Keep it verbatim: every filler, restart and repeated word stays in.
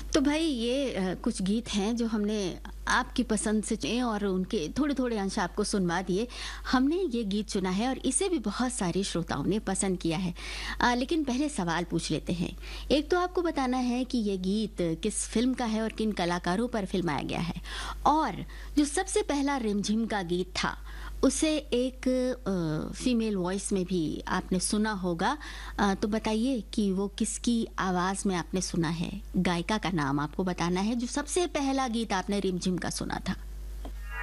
तो भाई ये अ, कुछ गीत हैं जो हमने आपकी पसंद से चुने और उनके थोड़े-थोड़े अंश आपको सुनवा दिए। हमने ये गीत चुना है और इसे भी बहुत सारे श्रोताओं ने पसंद किया है। अ, लेकिन पहले सवाल पूछ लेते हैं। एक तो आपको बताना है कि ये गीत किस फ़िल्म का है और किन कलाकारों पर फ़िल्माया गया है। और जो सबसे पहला रिमझिम का गीत था, उसे एक अ, फीमेल वॉइस में भी आपने सुना होगा। अ, तो बताइए कि वो किसकी आवाज़ में आपने सुना है? गायिका का नाम आपको बताना है, जो सबसे पहला गीत आपने रिमझिम का सुना था।